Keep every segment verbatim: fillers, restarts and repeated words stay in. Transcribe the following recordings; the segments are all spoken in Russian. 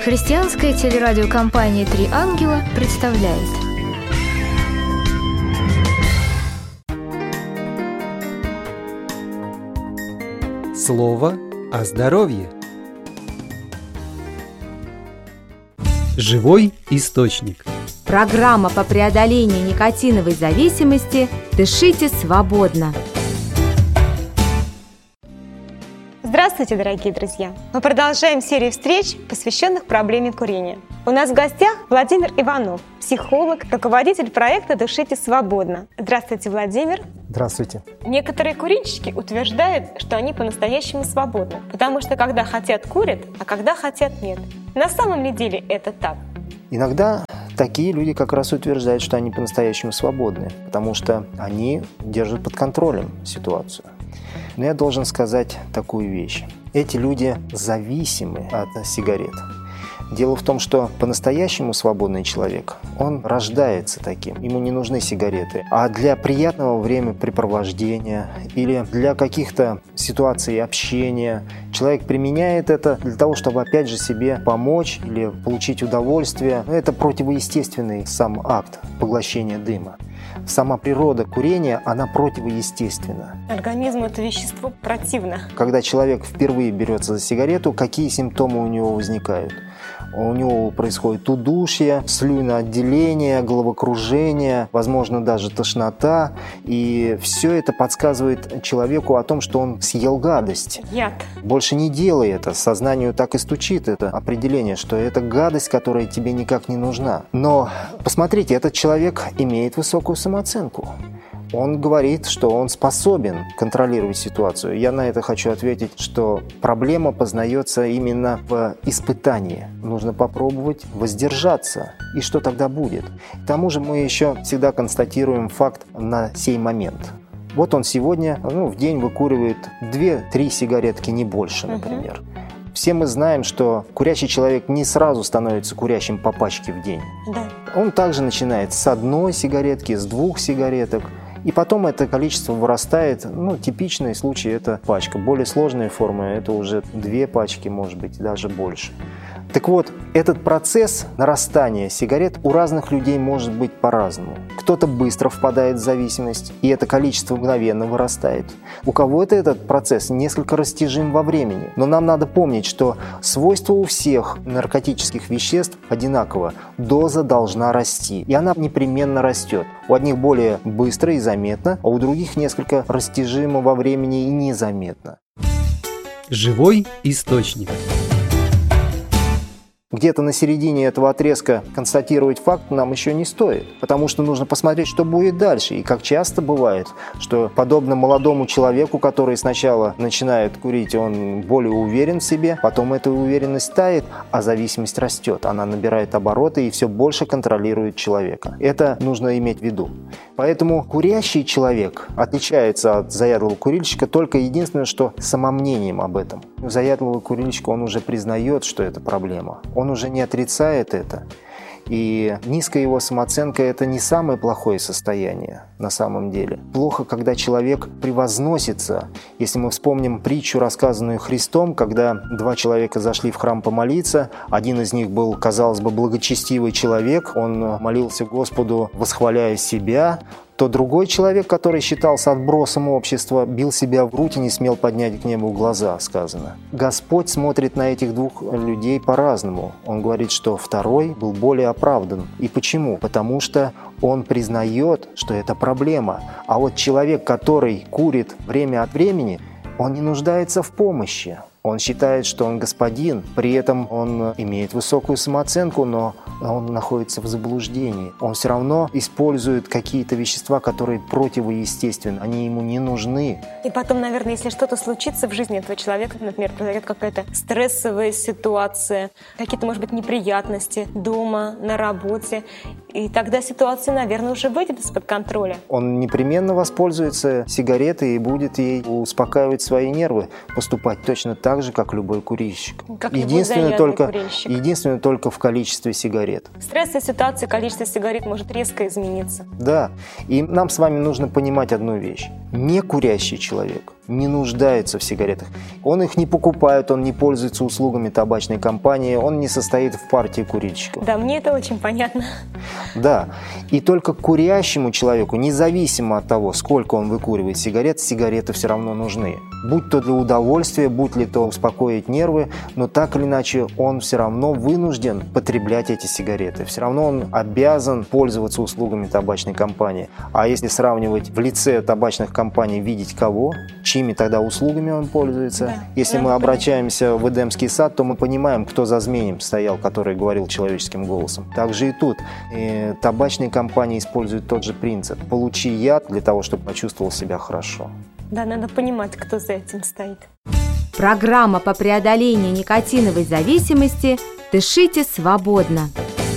Христианская телерадиокомпания «Три ангела» представляет. Слово о здоровье. Живой источник. Программа по преодолению никотиновой зависимости «Дышите свободно». Здравствуйте, дорогие друзья! Мы продолжаем серию встреч, посвященных проблеме курения. У нас в гостях Владимир Иванов, психолог, руководитель проекта «Дышите свободно». Здравствуйте, Владимир! Здравствуйте! Некоторые курильщики утверждают, что они по-настоящему свободны, потому что когда хотят курят, а когда хотят нет. На самом ли деле это так? Иногда такие люди как раз утверждают, что они по-настоящему свободны, потому что они держат под контролем ситуацию. Но я должен сказать такую вещь. Эти люди зависимы от сигарет. Дело в том, что по-настоящему свободный человек, он рождается таким. Ему не нужны сигареты. А для приятного времяпрепровождения или для каких-то ситуаций общения человек применяет это для того, чтобы опять же себе помочь или получить удовольствие. Это противоестественный сам акт поглощения дыма. Сама природа курения, она противоестественна. Организму это вещество противно. Когда человек впервые берется за сигарету, какие симптомы у него возникают? У него происходит удушье, слюноотделение, головокружение, возможно, даже тошнота. И все это подсказывает человеку о том, что он съел гадость. Яд. Больше не делай это. Сознанию так и стучит это определение, что это гадость, которая тебе никак не нужна. Но посмотрите, этот человек имеет высокую самооценку. Он говорит, что он способен контролировать ситуацию. Я на это хочу ответить, что проблема познается именно в испытании. Нужно попробовать воздержаться. И что тогда будет? К тому же мы еще всегда констатируем факт на сей момент. Вот он сегодня ну, в день выкуривает две-три сигаретки, не больше, например. Uh-huh. Все мы знаем, что курящий человек не сразу становится курящим по пачке в день. Да. Он также начинает с одной сигаретки, с двух сигареток. И потом это количество вырастает, ну, типичный случай – это пачка. Более сложные формы – это уже две пачки, может быть, даже больше. Так вот, этот процесс нарастания сигарет у разных людей может быть по-разному. Кто-то быстро впадает в зависимость, и это количество мгновенно вырастает. У кого-то этот процесс несколько растяжим во времени. Но нам надо помнить, что свойство у всех наркотических веществ одинаково. Доза должна расти, и она непременно растет. У одних более быстро и заметно, а у других несколько растяжимо во времени и незаметно. Живой источник. Где-то на середине этого отрезка констатировать факт нам еще не стоит, потому что нужно посмотреть, что будет дальше. И как часто бывает, что подобно молодому человеку, который сначала начинает курить, он более уверен в себе, потом эта уверенность тает, а зависимость растет. Она набирает обороты и все больше контролирует человека. Это нужно иметь в виду. Поэтому курящий человек отличается от заядлого курильщика только единственное, что самомнением об этом. У заядлого курильщика он уже признает, что это проблема. Он уже не отрицает это. И низкая его самооценка – это не самое плохое состояние на самом деле. Плохо, когда человек превозносится. Если мы вспомним притчу, рассказанную Христом, когда два человека зашли в храм помолиться, один из них был, казалось бы, благочестивый человек, он молился Господу, восхваляя себя, то другой человек, который считался отбросом общества, бил себя в грудь и не смел поднять к небу глаза, сказано. Господь смотрит на этих двух людей по-разному. Он говорит, что второй был более оправдан. И почему? Потому что он признает, что это проблема. А вот человек, который курит время от времени, он не нуждается в помощи. Он считает, что он господин, при этом он имеет высокую самооценку, но он находится в заблуждении. Он все равно использует какие-то вещества, которые противоестественны, они ему не нужны. И потом, наверное, если что-то случится в жизни этого человека, например, произойдет какая-то стрессовая ситуация, какие-то, может быть, неприятности дома, на работе, и тогда ситуация, наверное, уже выйдет из-под контроля. Он непременно воспользуется сигаретой и будет ей успокаивать свои нервы, поступать точно так же, как любой курильщик. Как единственное, только, курильщик. единственное только в количестве сигарет. В стрессовой ситуации количество сигарет может резко измениться. Да, и нам с вами нужно понимать одну вещь. Некурящий человек не нуждается в сигаретах. Он их не покупает, он не пользуется услугами табачной компании, он не состоит в партии курильщиков. Да, мне это очень понятно. Да, и только курящему человеку, независимо от того, сколько он выкуривает сигарет, сигареты все равно нужны. Будь то для удовольствия, будь ли то успокоить нервы, но так или иначе он все равно вынужден потреблять эти сигареты. Все равно он обязан пользоваться услугами табачной компании. А если сравнивать в лице табачных компаний, видеть кого, чьими тогда услугами он пользуется. Да, если мы обращаемся в Эдемский сад, то мы понимаем, кто за змеем стоял, который говорил человеческим голосом. Так же и тут. И табачные компании используют тот же принцип. Получи яд для того, чтобы почувствовал себя хорошо. Да, надо понимать, кто за этим стоит. Программа по преодолению никотиновой зависимости «Дышите свободно».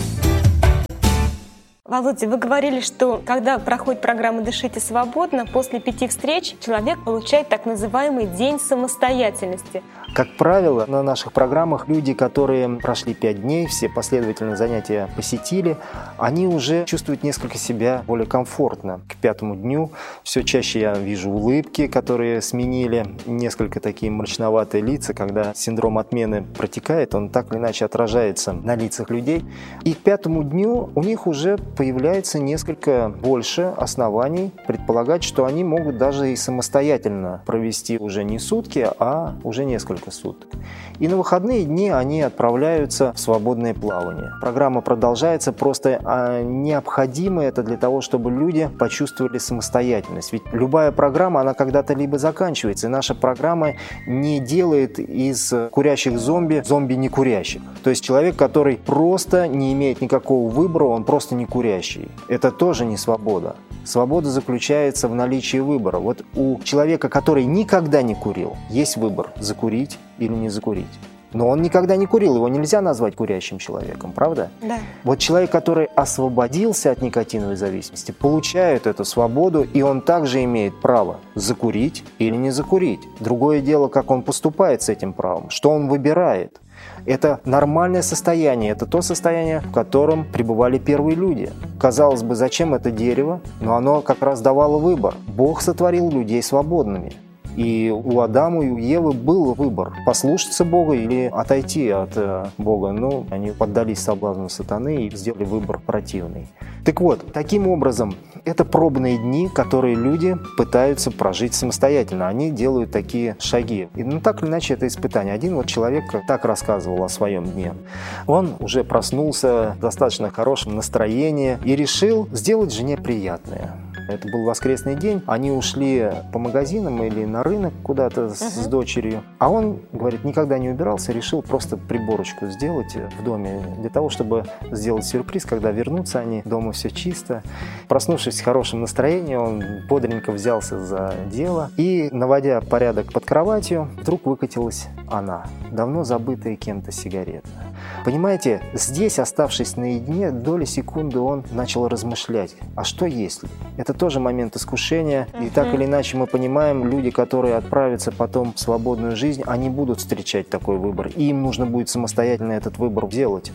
Володя, вы говорили, что когда проходит программа «Дышите свободно», после пяти встреч человек получает так называемый день самостоятельности. Как правило, на наших программах люди, которые прошли пять дней, все последовательно занятия посетили, они уже чувствуют несколько себя более комфортно. К пятому дню все чаще я вижу улыбки, которые сменили несколько такие мрачноватые лица. Когда синдром отмены протекает, он так или иначе отражается на лицах людей. И к пятому дню у них уже появляется несколько больше оснований предполагать, что они могут даже и самостоятельно провести уже не сутки, а уже несколько суток. И на выходные дни они отправляются в свободное плавание. Программа продолжается, просто а, необходимо это для того, чтобы люди почувствовали самостоятельность. Ведь любая программа, она когда-то либо заканчивается, и наша программа не делает из курящих зомби зомби не курящих. То есть человек, который просто не имеет никакого выбора, он просто не курящий. Это тоже не свобода. Свобода заключается в наличии выбора. Вот у человека, который никогда не курил, есть выбор – закурить или не закурить. Но он никогда не курил, его нельзя назвать курящим человеком, правда? Да. Вот человек, который освободился от никотиновой зависимости, получает эту свободу, и он также имеет право закурить или не закурить. Другое дело, как он поступает с этим правом, что он выбирает. Это нормальное состояние, это то состояние, в котором пребывали первые люди. Казалось бы, зачем это дерево? Но оно как раз давало выбор. Бог сотворил людей свободными. И у Адама и у Евы был выбор – послушаться Бога или отойти от э, Бога. Но они поддались соблазну сатаны и сделали выбор противный. Так вот, таким образом, это пробные дни, которые люди пытаются прожить самостоятельно. Они делают такие шаги. И ну, так или иначе, это испытание. Один вот человек так рассказывал о своем дне. Он уже проснулся в достаточно хорошем настроении и решил сделать жене приятное. Это был воскресный день, они ушли по магазинам или на рынок куда-то с, uh-huh. с дочерью. А он, говорит, никогда не убирался, решил просто приборочку сделать в доме для того, чтобы сделать сюрприз, когда вернутся они, дома все чисто. Проснувшись в хорошем настроении, он бодренько взялся за дело и, наводя порядок под кроватью, вдруг выкатилась она, давно забытая кем-то сигарета. Понимаете, здесь, оставшись наедине, доли секунды он начал размышлять, а что если? Это тоже момент искушения, и так или иначе мы понимаем, люди, которые отправятся потом в свободную жизнь, они будут встречать такой выбор, и им нужно будет самостоятельно этот выбор делать.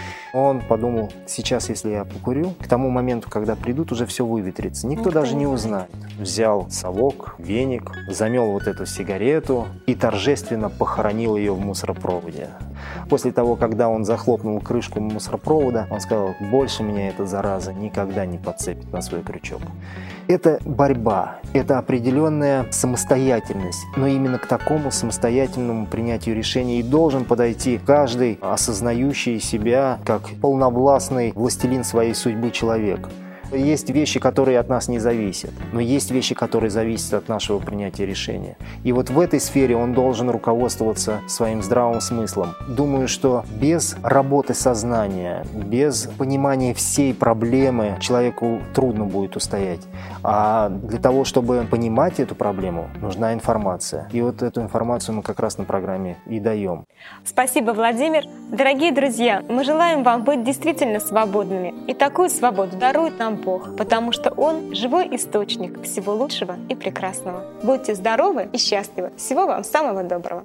Он подумал, сейчас, если я покурю, к тому моменту, когда придут, уже все выветрится. Никто Никто даже не узнает. Взял совок, веник, замел вот эту сигарету и торжественно похоронил ее в мусоропроводе. После того, когда он захлопнул крышку мусоропровода, он сказал, больше меня эта зараза никогда не подцепит на свой крючок. Это борьба, это определенная самостоятельность. Но именно к такому самостоятельному принятию решений и должен подойти каждый осознающий себя как полновластный властелин своей судьбы человек. Есть вещи, которые от нас не зависят, но есть вещи, которые зависят от нашего принятия решения. И вот в этой сфере он должен руководствоваться своим здравым смыслом. Думаю, что без работы сознания, без понимания всей проблемы человеку трудно будет устоять. А для того, чтобы понимать эту проблему, нужна информация. И вот эту информацию мы как раз на программе и даем. Спасибо, Владимир. Дорогие друзья, мы желаем вам быть действительно свободными. И такую свободу дарует нам Бог, потому что Он – живой источник всего лучшего и прекрасного. Будьте здоровы и счастливы. Всего вам самого доброго.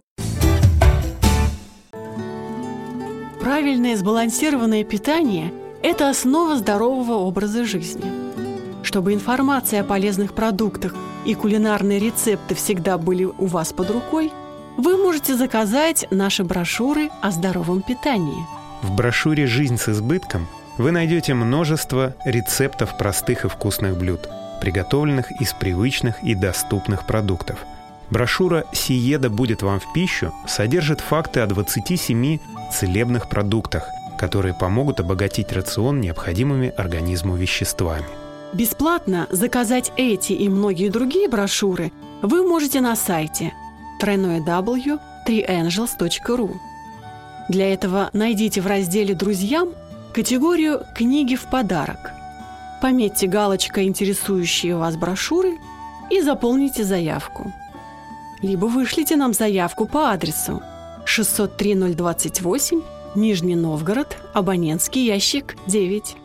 Правильное сбалансированное питание – это основа здорового образа жизни. Чтобы информация о полезных продуктах и кулинарные рецепты всегда были у вас под рукой, вы можете заказать наши брошюры о здоровом питании. В брошюре «Жизнь с избытком» вы найдете множество рецептов простых и вкусных блюд, приготовленных из привычных и доступных продуктов. Брошюра «Сиеда будет вам в пищу» содержит факты о двадцати семи целебных продуктах, которые помогут обогатить рацион необходимыми организму веществами. Бесплатно заказать эти и многие другие брошюры вы можете на сайте дабл ю дабл ю дабл ю точка три ангелс точка ру. Для этого найдите в разделе «Друзьям» категорию «Книги в подарок». Пометьте галочкой интересующие вас брошюры и заполните заявку. Либо вышлите нам заявку по адресу шестьсот три ноль двадцать восемь, Нижний Новгород, абонентский ящик девять.